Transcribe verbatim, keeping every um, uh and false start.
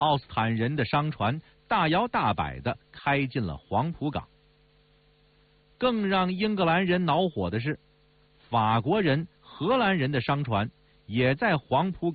奥斯坦人的商船大摇大摆地开进了黄浦港。更让英格兰人恼火的是，法国人、荷兰人的商船也在黄浦